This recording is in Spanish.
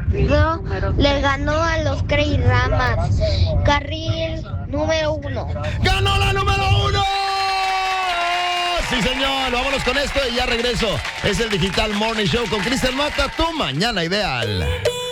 le ganó a los Cray Ramas. Carril número 1. ¡Ganó la número 1! Sí, señor. Vámonos con esto y ya regreso. Es el Digital Morning Show con Cristian Mata, tu mañana ideal.